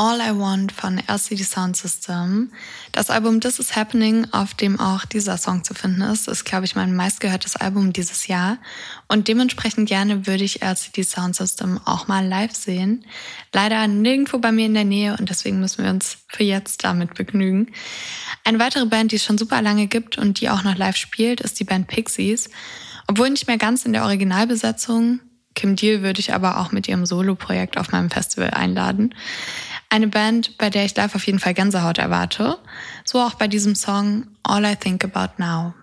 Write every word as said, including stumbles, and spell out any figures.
All I Want von L C D Soundsystem. Das Album This Is Happening, auf dem auch dieser Song zu finden ist, ist, glaube ich, mein meistgehörtes Album dieses Jahr. Und dementsprechend gerne würde ich L C D Soundsystem auch mal live sehen. Leider nirgendwo bei mir in der Nähe und deswegen müssen wir uns für jetzt damit begnügen. Eine weitere Band, die es schon super lange gibt und die auch noch live spielt, ist die Band Pixies. Obwohl nicht mehr ganz in der Originalbesetzung. Kim Deal würde ich aber auch mit ihrem Solo-Projekt auf meinem Festival einladen. Eine Band, bei der ich live auf jeden Fall Gänsehaut erwarte. So auch bei diesem Song All I Think About Now.